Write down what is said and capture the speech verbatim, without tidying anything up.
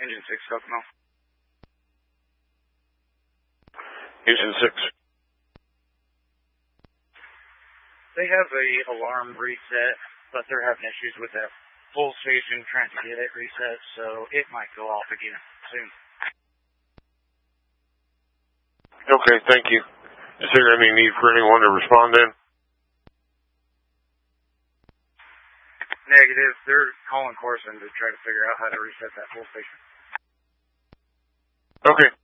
Engine six, Kokomo. Engine six. They have a alarm reset, but they're having issues with that full station trying to get it reset, so it might go off again soon. Okay, thank you. Is there any need for anyone to respond in? Negative. They're calling Corson to try to figure out how to reset that full station. Okay.